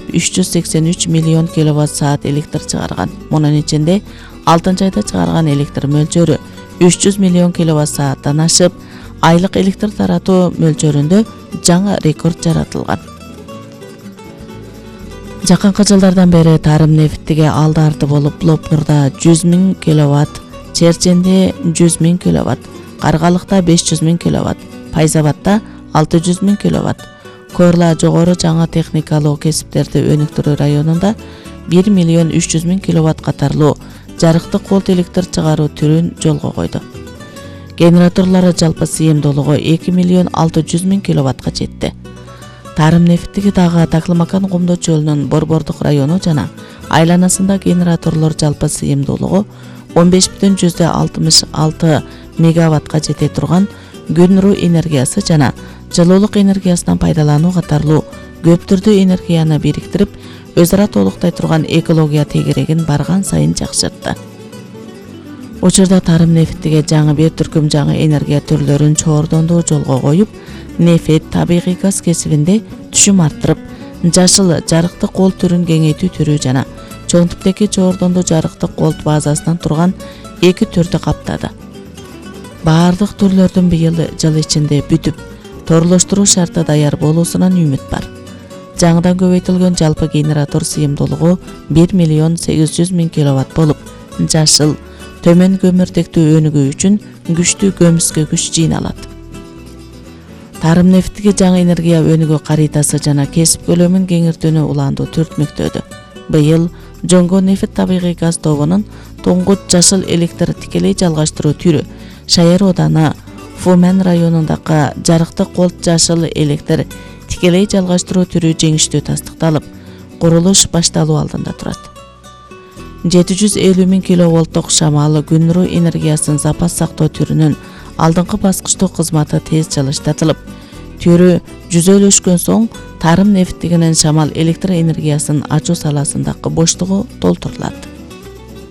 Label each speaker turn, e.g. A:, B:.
A: 383 миллион киловатт саат электр чыгарган. Мунун ичинде 6-айда чыгарган электр мөлчөрү 300 миллион киловатт сааттан ашып, айлык электр таратуу мөлчөрүндө жаңы рекорд жаратылган. Жакынкы жылдардан бери тарым нефтиге алды-арты болуп, Лопнурда 100 000 киловатт, Черченде 100 000 киловатт, Каргалыкта 500 000 киловатт, Пайзабадта 600 000 киловатт, Корла жогору жаңы техникалуу кесиптерди өнүктүрүү районунда 1 миллион 300 000 киловатт катарлуу жарыктык колд электр чыгаруу түрүн жолго койду. Генераторлору жалпы сыйымдуулугу 2 миллион 600 000 киловаттка жетти. Тарым нефтиги дагы Таклымакан Кумдуу чөлүнүн Борбордук району жана айланасында генераторлор жалпы сыйымдуулугу 15,66 мегаваттка жете турган күн-нуру энергиясы жана жылуулук энергиясынан пайдалануу катарлуу көп түрдүү энергияны бириктирип, өз ара толуктай турган экология тегерегин барган сайын жакшыртты. Учурда тарым нефтиге жаңы бир түркүм жаңы энергия түрлөрүн чоордондуу жолго коюп, нефт, табигый газ кесибинде түшүм арттырып, жашыл жарыктык колд түрүн кеңейтүү түрү жана чоң типтеги чоордондуу жарыктык колд базасынан турган 2 түрдү каптады. Баардык түрлөрдүн быйыл жыл ичинде бүтүп, торлоштуруу шарты даяр болуусунан үмүт бар. Жаңыдан көбөйтүлгөн жалпы генератор сыйымдуулугу 1 миллион 800 000 киловатт болуп, жашыл, төмөн көмүртектүү өнүгүү үчүн күчтүү көмүскө күч жыйналат. Тарым нефтиги жаңы энергия өнүгүү каритасы жана кесип көлөмүн кеңиртүүнү улаандуу түртмөктөдү. Быйыл Жоңго нефт табигый газ тобунун туңгут жашыл электр тикелей жалгаштыруу түрү Шаяр ооданы Фумен районундагы жарыктык колд жашыл электр тикелей жалгаштыруу түрү жеңиштүү тастыкталып, курулуш башталуу алдында турат. 750 000 киловолттук шамал күн-нуру энергиясын запас сактоо түрүнүн алдыңкы баскычтуу кызматы тез жылыштатылып, түрү жүзөлөшкөн соң тарым нефтигинин шамал электр энергиясын ачуу саласындагы боштугу толтурулат.